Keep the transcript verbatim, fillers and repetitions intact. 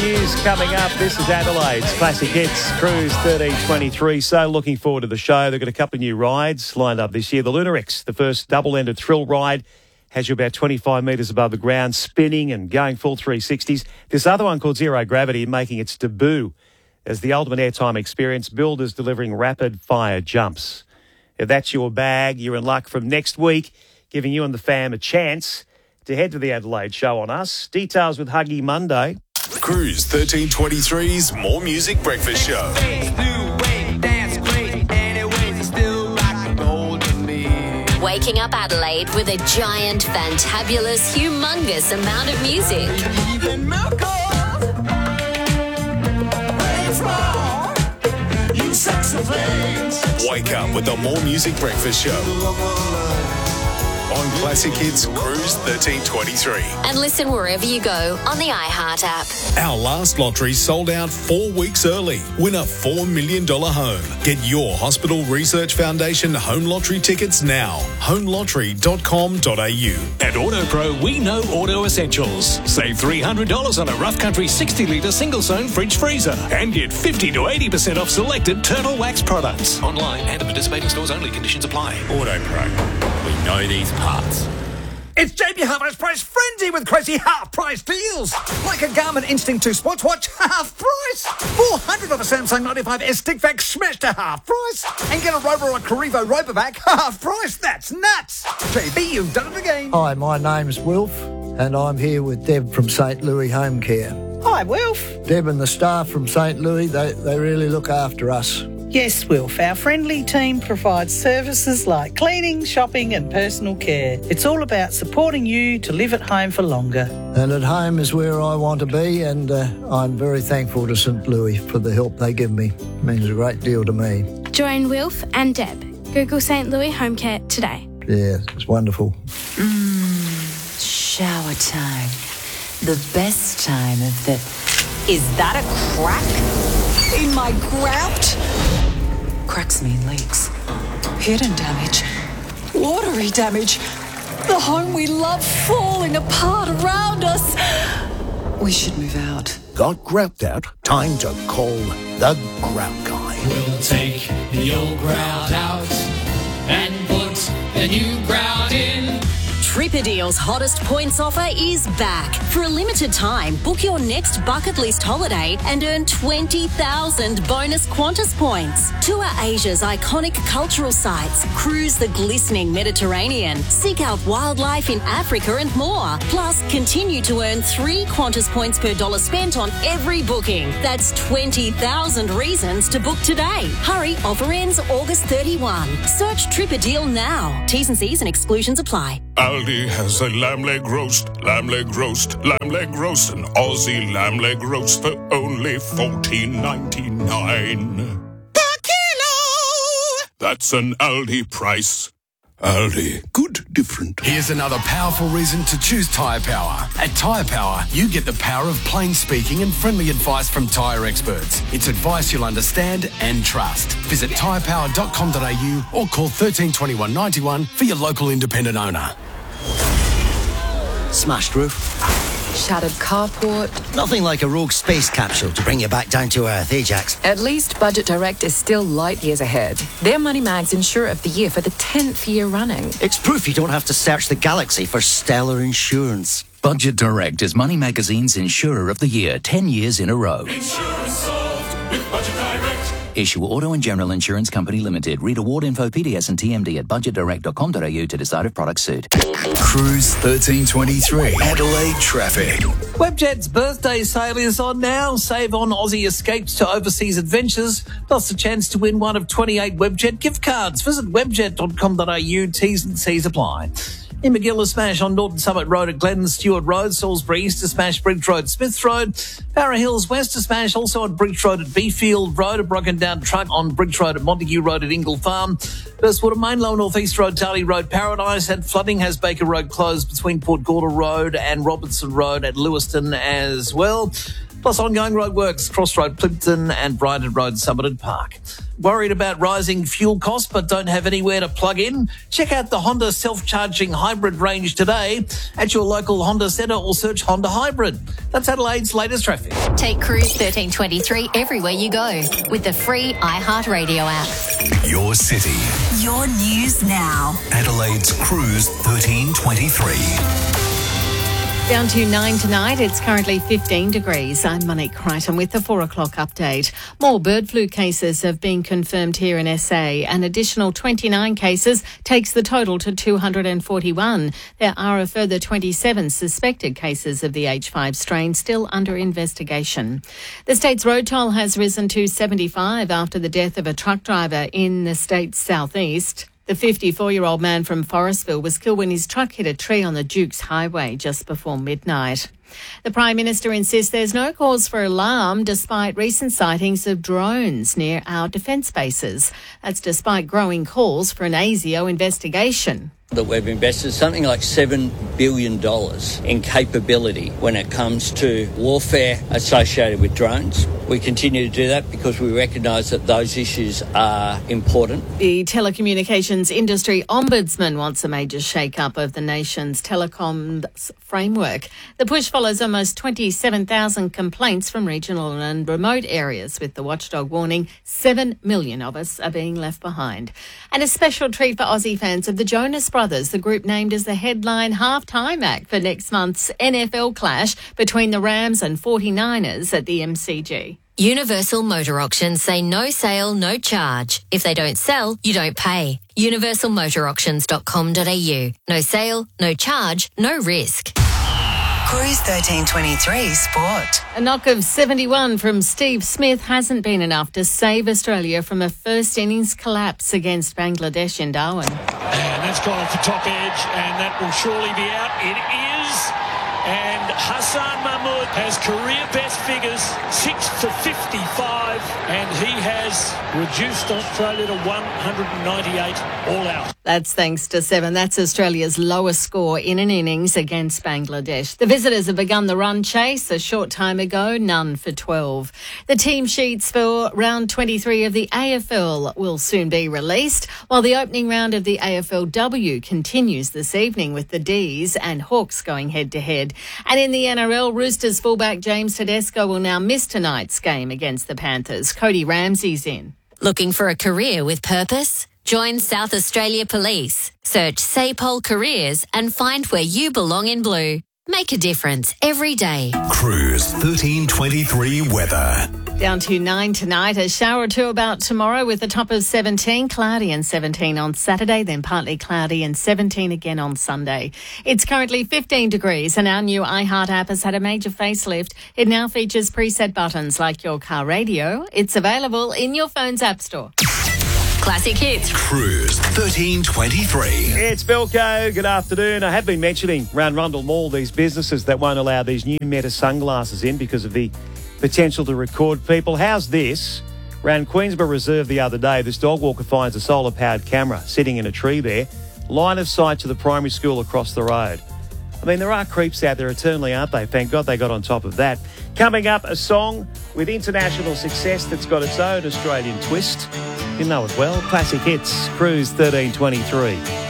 news coming up. This is Adelaide's Classic Hits Cruise thirteen twenty-three. So looking forward to the show. They've got a couple of new rides lined up this year. The Lunarix, the first double-ended thrill ride, has you about twenty-five metres above the ground, spinning and going full three sixties. This other one called Zero Gravity making its debut as the ultimate airtime experience, builders delivering rapid-fire jumps. If that's your bag, you're in luck from next week, giving you and the fam a chance to head to the Adelaide show on us. Details with Huggy Monday. Cruise thirteen twenty-three's More Music Breakfast Show. Waking up Adelaide with a giant, fantabulous, humongous amount of music. Wake up with the More Music Breakfast Show on Classic Hits Cruise thirteen twenty-three. And listen wherever you go on the iHeart app. Our last lottery sold out four weeks early. Win a four million dollars home. Get your Hospital Research Foundation home lottery tickets now. home lottery dot com dot a u. At AutoPro, we know auto essentials. Save three hundred dollars on a Rough Country sixty litre single-zone fridge freezer. And get fifty to eighty percent off selected Turtle Wax products. Online and at participating stores only. Conditions apply. AutoPro. We know these parts. It's J B Hi-Fi's Price Frenzy with crazy half-price deals. Like a Garmin Instinct two sports watch, half price. four hundred dollars Samsung ninety-five S stick vac smashed to half price. And get a Roborock Carrivo Robovac half price. That's nuts. J B, you've done it again. Hi, my name's Wilf, and I'm here with Deb from Saint Louis Home Care. Hi, Wilf. Deb and the staff from Saint Louis, they, they really look after us. Yes, Wilf. Our friendly team provides services like cleaning, shopping and personal care. It's all about supporting you to live at home for longer. And at home is where I want to be, and uh, I'm very thankful to Saint Louis for the help they give me. It means a great deal to me. Join Wilf and Deb. Google Saint Louis Home Care today. Yeah, it's wonderful. Mmm, shower time. The best time of the... Is that a crack in my grout? Cracks mean leaks. Hidden damage. Watery damage. The home we love falling apart around us. We should move out. Got grout out? Time to call the Grout Guy. We'll take the old grout out and put the new grout in. Tripadeal's hottest points offer is back. For a limited time, book your next bucket list holiday and earn twenty thousand bonus Qantas points. Tour Asia's iconic cultural sites, cruise the glistening Mediterranean, seek out wildlife in Africa and more. Plus, continue to earn three Qantas points per dollar spent on every booking. That's twenty thousand reasons to book today. Hurry, offer ends August thirty-first. Search Tripadeal now. T's and C's and exclusions apply. Aldi has a lamb leg roast, lamb leg roast, lamb leg roast, an Aussie lamb leg roast for only fourteen ninety-nine. Per kilo! That's an Aldi price. Aldi, good different. Here's another powerful reason to choose Tyre Power. At Tyre Power, you get the power of plain speaking and friendly advice from tyre experts. It's advice you'll understand and trust. Visit tyre power dot com dot a u or call thirteen twenty-one ninety-one for your local independent owner. Smashed roof. Shattered carport. Nothing like a rogue space capsule to bring you back down to earth, eh, Jax? At least Budget Direct is still light years ahead. They're Money Mag's Insurer of the Year for the tenth year running. It's proof you don't have to search the galaxy for stellar insurance. Budget Direct is Money Magazine's Insurer of the Year, ten years in a row. Insurance solved with Budget Direct. Issue Auto and General Insurance Company Limited. Read award info, P D S and T M D at budget direct dot com dot a u to decide if products suit. Cruise thirteen twenty-three. Adelaide traffic. Webjet's birthday sale is on now. Save on Aussie escapes to overseas adventures, plus a chance to win one of twenty-eight Webjet gift cards. Visit webjet dot com dot a u. T's and C's apply. In Magilla, smash on Norton Summit Road at Glen Stewart Road. Salisbury East to smash Bridge Road, Smith Road. Para Hills West to smash also at Bridge Road at Beefield Road. A broken down truck on Bridge Road at Montague Road at Ingle Farm. Burstwater Main Low North East Road, Darley Road, Paradise. And flooding has Baker Road closed between Port Gorda Road and Robertson Road at Lewiston as well. plus ongoing roadworks, Crossroad Plimpton and Brighton Road Summited Park. Worried about rising fuel costs but don't have anywhere to plug in? Check out the Honda self-charging hybrid range today at your local Honda centre or search Honda Hybrid. That's Adelaide's latest traffic. Take Cruise thirteen twenty-three everywhere you go with the free iHeartRadio app. Your city. Your news now. Adelaide's Cruise thirteen twenty-three. Down to nine tonight. It's currently fifteen degrees. I'm Monique Crichton with the four o'clock update. More bird flu cases have been confirmed here in S A. An additional twenty-nine cases takes the total to two hundred forty-one. There are a further twenty-seven suspected cases of the H five strain still under investigation. The state's road toll has risen to seventy-five after the death of a truck driver in the state's southeast. The fifty-four-year-old man from Forestville was killed when his truck hit a tree on the Dukes Highway just before midnight. The Prime Minister insists there's no cause for alarm despite recent sightings of drones near our defence bases. That's despite growing calls for an ASIO investigation. That we've invested something like seven billion dollars in capability when it comes to warfare associated with drones. We continue to do that because we recognise that those issues are important. The telecommunications industry ombudsman wants a major shake-up of the nation's telecoms framework. The push follows almost twenty-seven thousand complaints from regional and remote areas, with the watchdog warning seven million of us are being left behind. And a special treat for Aussie fans of the Jonas Brothers, the group named as the headline halftime act for next month's N F L clash between the Rams and forty-niners at the M C G. Universal Motor Auctions say no sale, no charge. If they don't sell, you don't pay. universal motor auctions dot com dot a u. No sale, no charge, no risk. Cruise thirteen twenty-three Sport. A knock of seventy-one from Steve Smith hasn't been enough to save Australia from a first innings collapse against Bangladesh in Darwin. And that's gone off the top edge, and that will surely be out. It is. And Hassan Mahmood has career best figures, six for fifty-five, and he has reduced Australia to one hundred ninety-eight all out. That's thanks to seven. That's Australia's lowest score in an innings against Bangladesh. The visitors have begun the run chase a short time ago, none for twelve. The team sheets for round twenty-three of the A F L will soon be released, while the opening round of the A F L W continues this evening with the D's and Hawks going head-to-head. And in the N R L, Roosters fullback James Tedesco will now miss tonight's game against the Panthers. Cody Ramsey's in. Looking for a career with purpose? Join South Australia Police. Search SAPOL Careers and find where you belong in blue. Make a difference every day. Cruise thirteen twenty-three weather. Down to nine tonight, a shower or two about tomorrow with a top of seventeen, cloudy and seventeen on Saturday, then partly cloudy and seventeen again on Sunday. It's currently fifteen degrees and our new iHeart app has had a major facelift. It now features preset buttons like your car radio. It's available in your phone's app store. Classic hits. Cruise thirteen twenty-three. It's Belco. Good afternoon. I have been mentioning around Rundle Mall these businesses that won't allow these new Meta sunglasses in because of the potential to record people. How's this? Around Queensborough Reserve the other day, this dog walker finds a solar-powered camera sitting in a tree there, line of sight to the primary school across the road. I mean, there are creeps out there eternally, aren't they? Thank God they got on top of that. Coming up, a song with international success that's got its own Australian twist. You know it well. Classic hits, Cruise thirteen twenty-three.